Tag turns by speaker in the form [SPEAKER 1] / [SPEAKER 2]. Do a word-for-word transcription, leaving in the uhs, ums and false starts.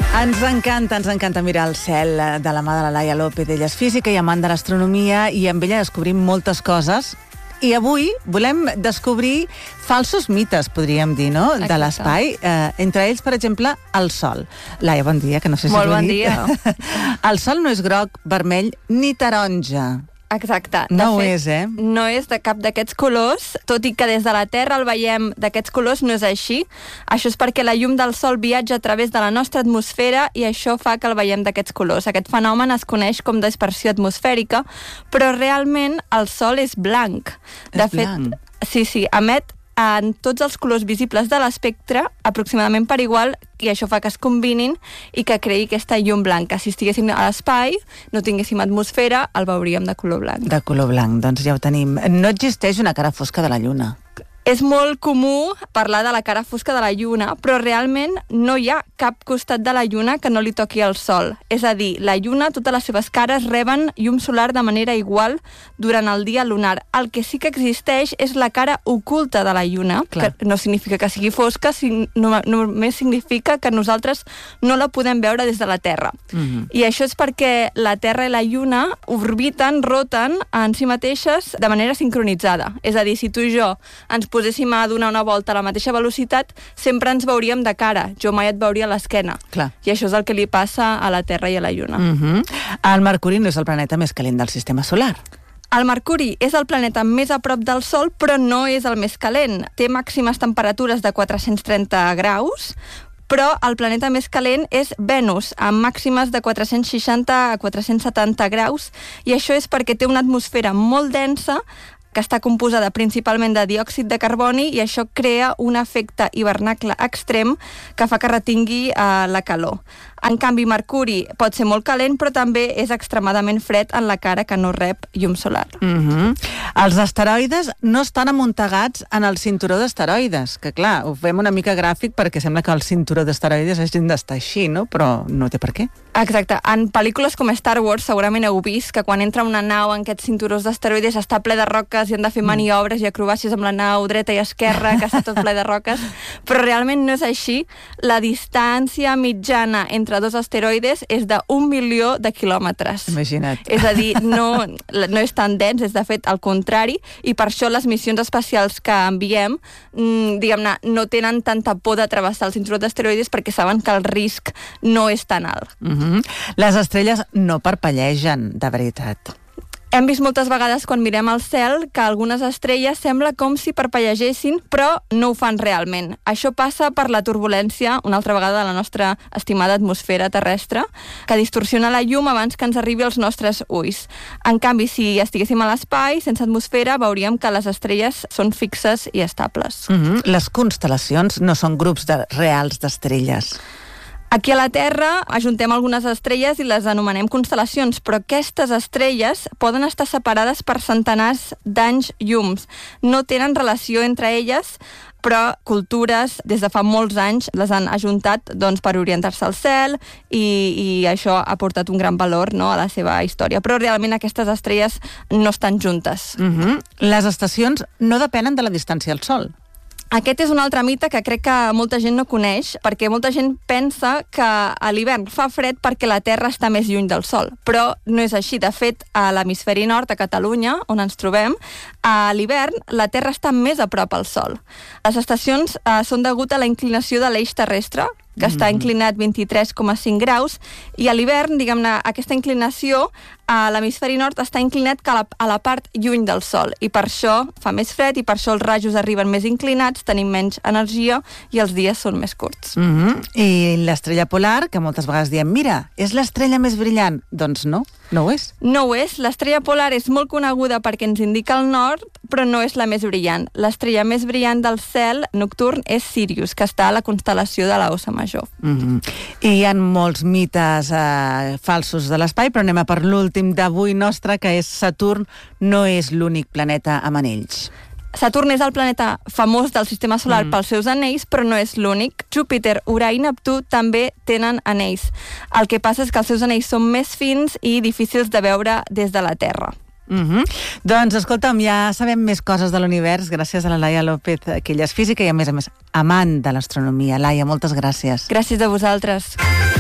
[SPEAKER 1] Ens encanta, ens encanta mirar el cel de la mà de la Laia López. Ella és física i amant de l'astronomia i amb ella descobrim moltes coses. I avui volem descobrir falsos mites, podríem dir, no?, de l'espai. Eh, entre ells, per exemple, el sol. Laia, bon dia, que no sé si
[SPEAKER 2] Molt
[SPEAKER 1] t'ho he
[SPEAKER 2] bon
[SPEAKER 1] dit.
[SPEAKER 2] dia.
[SPEAKER 1] El sol no és groc, vermell ni taronja.
[SPEAKER 2] Exacte. De
[SPEAKER 1] No ho
[SPEAKER 2] fet,
[SPEAKER 1] és, eh?
[SPEAKER 2] No és de cap d'aquests colors, tot i que des de la Terra el veiem d'aquests colors, no és així. Això és perquè la llum del Sol viatja a través de la nostra atmosfera i això fa que el veiem d'aquests colors. Aquest fenomen es coneix com dispersió atmosfèrica, però realment el Sol és blanc. De
[SPEAKER 1] És
[SPEAKER 2] fet,
[SPEAKER 1] blanc.
[SPEAKER 2] Sí, sí, emet en tots els colors visibles de l'espectre, aproximadament per igual, i això fa que es combinin i que creï aquesta llum blanca. Si estiguéssim a l'espai, no tinguéssim atmosfera, el veuríem de color blanc.
[SPEAKER 1] De color blanc, doncs ja ho tenim. No existeix una cara fosca de la Lluna.
[SPEAKER 2] És molt comú parlar de la cara fosca de la Lluna, però realment no hi ha cap costat de la Lluna que no li toqui el Sol. És a dir, la Lluna, totes les seves cares reben llum solar de manera igual durant el dia lunar. El que sí que existeix és la cara oculta de la Lluna,
[SPEAKER 1] Clar.
[SPEAKER 2] que no significa que sigui fosca, si, no, només significa que nosaltres no la podem veure des de la Terra.
[SPEAKER 1] Mhm.
[SPEAKER 2] I això és perquè la Terra i la Lluna orbiten, roten en si mateixes de manera sincronitzada. És a dir, si tu i jo ens poséssim a donar una volta a la mateixa velocitat, sempre ens veuríem de cara. Jo mai et veuria a l'esquena.
[SPEAKER 1] Clar.
[SPEAKER 2] I això és el que li passa a la Terra i a la Lluna.
[SPEAKER 1] Mhm. El Mercuri no és el planeta més calent del sistema solar.
[SPEAKER 2] El Mercuri és el planeta més a prop del Sol, però no és el més calent. Té màximes temperatures de quatre-cents trenta graus, però el planeta més calent és Venus, amb màximes de quatre-cents seixanta a quatre-cents setanta graus, i això és perquè té una atmosfera molt densa que està composada principalment de diòxid de carboni i això crea un efecte hivernacle extrem que fa que retingui eh, la calor. En canvi, Mercuri pot ser molt calent, però també és extremadament fred en la cara que no rep llum solar.
[SPEAKER 1] Mhm. Els asteroides no estan amuntegats en el cinturó d'asteroides, que clar, ho fem una mica gràfic perquè sembla que el cinturó d'asteroides hagin d'estar així, no? Però no té per què.
[SPEAKER 2] Exacte. En pel·lícules com Star Wars segurament heu vist que quan entra una nau en aquests cinturons d'asteroides està ple de roques i han de fer maniobres i acrobàcies amb la nau dreta i esquerra, que està tot ple de roques, però realment no és així. La distància mitjana entre dos asteroides és d'un milió de quilòmetres.
[SPEAKER 1] Imagina't.
[SPEAKER 2] És a dir, no, no és tan dens, és de fet al contrari, i per això les missions espacials que enviem, diguem-ne, no tenen tanta por de travessar el cinturó d'asteroides perquè saben que el risc no és tan alt.
[SPEAKER 1] Mhm. Les estrelles no parpellegen, de veritat.
[SPEAKER 2] Hem vist moltes vegades quan mirem al cel que algunes estrelles sembla com si parpellegessin, però no ho fan realment. Això passa per la turbulència, una altra vegada, de la nostra estimada atmosfera terrestre, que distorsiona la llum abans que ens arribi als nostres ulls. En canvi, si estiguéssim a l'espai, sense atmosfera, veuríem que les estrelles són fixes i estables.
[SPEAKER 1] Mhm. Les constel·lacions no són grups de reals d'estrelles.
[SPEAKER 2] Aquí a la Terra ajuntem algunes estrelles i les anomenem constel·lacions, però aquestes estrelles poden estar separades per centenars d'anys llums. No tenen relació entre elles, però cultures des de fa molts anys les han ajuntat doncs, per orientar-se al cel i, i això ha portat un gran valor, no, a la seva història. Però realment aquestes estrelles no estan juntes.
[SPEAKER 1] Mhm. Les estacions no depenen de la distància al Sol.
[SPEAKER 2] Aquest és un altre mite que crec que molta gent no coneix, perquè molta gent pensa que a l'hivern fa fred perquè la Terra està més lluny del Sol, però no és així. De fet, a l'hemisferi nord, a Catalunya, on ens trobem, a l'hivern la Terra està més a prop al Sol. Les estacions eh, són degut a la inclinació de l'eix terrestre, que està inclinat vint-i-tres coma cinc graus, i a l'hivern, diguem-ne, aquesta inclinació a l'hemisferi nord està inclinat a la, a la part lluny del Sol, i per això fa més fred, i per això els rajos arriben més inclinats, tenim menys energia, i els dies són més curts.
[SPEAKER 1] Mhm. I l'estrella polar, que moltes vegades diem, mira, és l'estrella més brillant. Doncs no, no ho és.
[SPEAKER 2] No ho és. L'estrella polar és molt coneguda perquè ens indica el nord, però no és la més brillant. L'estrella més brillant del cel nocturn és Sirius, que està a la constel·lació de la Ossa Major.
[SPEAKER 1] Mm-hmm. I hi ha molts mites eh, falsos de l'espai, però anem a per l'últim d'avui nostre, que és Saturn no és l'únic planeta amb anells.
[SPEAKER 2] Saturn és el planeta famós del sistema solar mm. pels seus anells, però no és l'únic. Júpiter, Urà i Neptú també tenen anells. El que passa és que els seus anells són més fins i difícils de veure des de la Terra.
[SPEAKER 1] Mm-hmm. Doncs, escolta'm, ja sabem més coses de l'univers gràcies a la Laia López, que ella és física i, a més a més, amant de l'astronomia. Laia, moltes gràcies.
[SPEAKER 2] Gràcies a vosaltres.